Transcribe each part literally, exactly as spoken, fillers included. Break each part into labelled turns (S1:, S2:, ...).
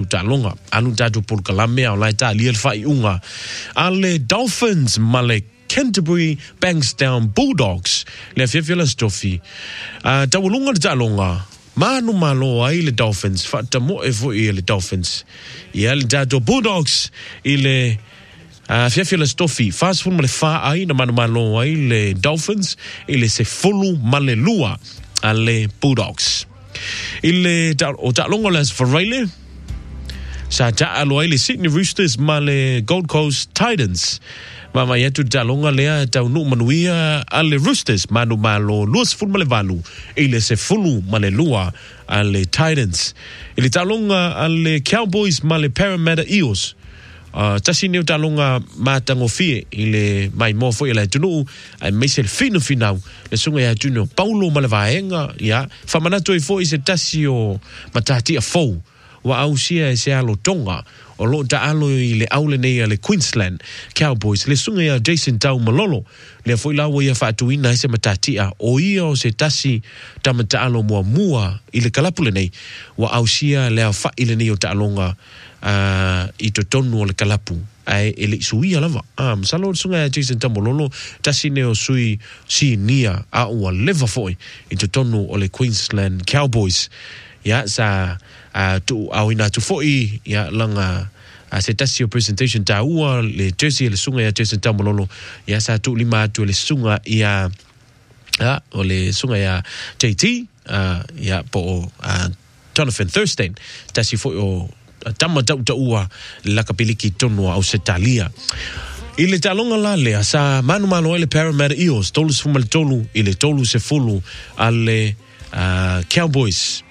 S1: talonga anu tatu por kalame au lai ta liel fai unga ale Dolphins male Canterbury Bankstown Bulldogs le fiafila stofi uh, tawulunga talonga manu malo ai le Dolphins fa tamo e vo i le Dolphins ia le tatu Bulldogs ile uh, fiafila stofi fast food male fa ai na manu malo ai le Dolphins ile se fulu male lua ale Bulldogs ile ta o talonga les Varele sa ta'alo ai le Sydney Roosters ma le Gold Coast Titans. Mama yetu talonga lea tau nu manuia ale Roosters manu malo luas fulu male valu ile se fulu male lua ale Titans. Ile talonga ale Cowboys ma le Parramatta Eels. Uh, tasi neu talonga matango fie ile mai mofo ile tunu ai mesel fino finau le sunga ya tuno Paulo Malavaenga ya famanato i fo i se tasi o matati a fo wa ausia e se alo tonga o lo ta alo i le aule nei le Queensland Cowboys le sunga ya Jason Tau Malolo le foi la wa ya fatuina se matati a o ia o se tasi tamata alo mua mua i le kalapule nei wa ausia le fa ile nei o ta alonga uh, i to tonu o le kalapu ai ele sui lava am salo sunga Jason Tambololo tasine o sui si nia a o leva foi i to tonu o le Queensland Cowboys ya sa uh, tu awina tu foi ya langa uh, se tasio presentation ta ua le jersey le sunga ya Jason Tambololo ya sa tu lima tu le sunga ya ya o le sunga ya J T uh, ya po uh, Jonathan Thurston tasi foi o tama tau taua la kapiliki tonu au setalia ile talonga la lea sa manu manu ele Parramatta Eels tolu se fumal tolu ile tolu se fulu ale uh, Cowboys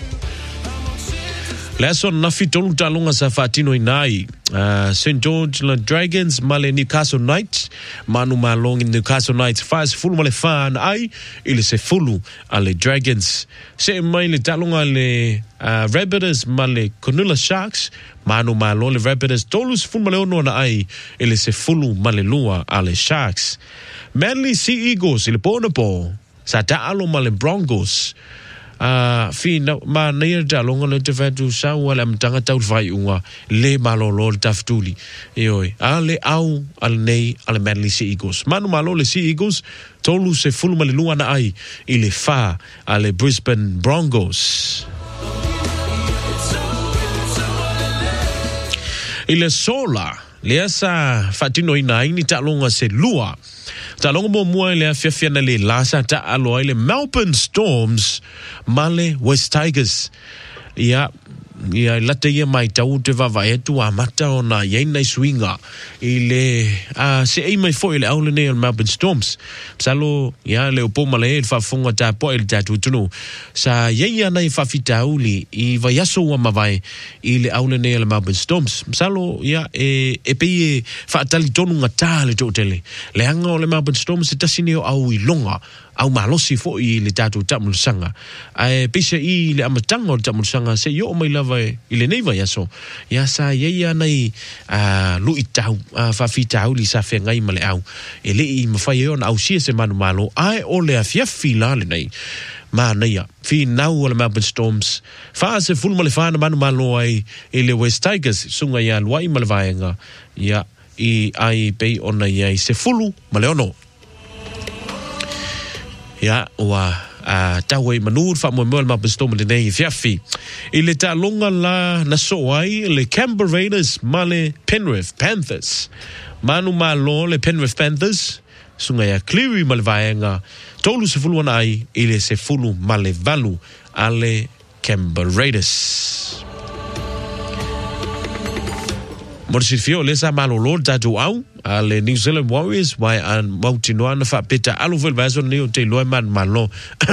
S1: Leso nafi tolu talonga sa fatino inai uh, Saint George la Dragons male Newcastle Knights manu malong in Newcastle Knights faz fulu male fan ai ile se fulu ale Dragons se mai le talonga le uh, Rabbitohs male Cronulla Sharks manu malo le Rabbitohs tolu se fulu male ono na ai ile se fulu male lua ale Sharks Manly Sea Eagles ile pona po sa taalo male Broncos Uh, fi na ma neer da longa le te fatu sa wala mtanga tau vai unga le malo lo taftuli yoi ale au al nei al Manly Sea Eagles manu malo le Sea Eagles tolu se fulu male lua na ai ile fa ale Brisbane Broncos ile sola le asa fatino ina ini ta longa se lua talonga mo mua le fiafia na le lasa ta alo le Melbourne Storms male West Tigers ia ia lata ia mai tau te vava e tu amata ona ia nei swinga ile a se ei mai foi le aule nei Melbourne Storms salo ia le opo male e fa funga ta po el tatu tunu sa ia ia nei fa fitauli i va yaso wa mavai ile aule nei Melbourne Storms salo ia e e pe fa tali tonu ngata le totele le anga le Melbourne Storms se tasini au i longa au malosi fo i le tatu tamulsanga ai pisa i le amatanga o tamulsanga se yo mai lava i le neiva yaso ya sa ia nei a lu itau fa fitau li sa fe ngai male au ele i mafai ona au sia se manu malo ai o le afia fila le nei ma nei fi nau o le Melbourne Storms fa se ful male fa na manu malo ai ele West Tigers sunga ya luai male vaenga ya i ai pe ona ia se fulu male ono ya wa a tawe manur fa mo mo ma bestom de nei fiafi ile ta longa la na so ai le Canberra Raiders male Penrith Panthers manu malo le Penrith Panthers sunga ya Cleary malvaenga tolu se fulu ai ile se fulu male valu ale Canberra Raiders Morsi fio lesa malo lord tatu au ale New Zealand Warriors wai an mautinoana fa peta aluvel vaso neo te loe man malo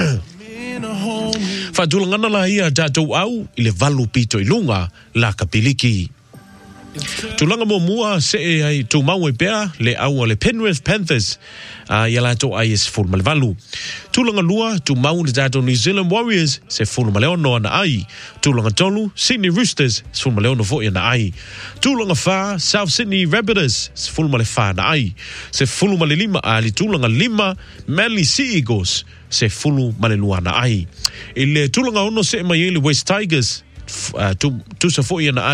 S1: fa tulangana la ia tatu au ile valu pito ilunga la kapiliki tulanga mo mua se ai tu mau e pea le au le Penrith Panthers a ia la to ai is full mal valu tulanga lua tu mau le tatu New Zealand Warriors se full mal ono na ai tulanga tolu Sydney Roosters full mal ono fo na ai tulanga fa South Sydney Rabbitohs full mal fa na ai se full mal lima ali tulanga lima Manly Sea Eagles se full mal lua na ai ile tulanga ono se mai le West Tigers tu tu sa fo ia na